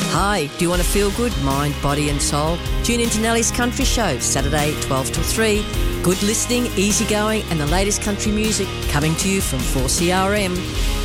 Hi, do you want to feel good, mind, body and soul? Tune into Nellie's Country Show, Saturday 12 till 3. Good listening, easygoing and the latest country music coming to you from 4CRM.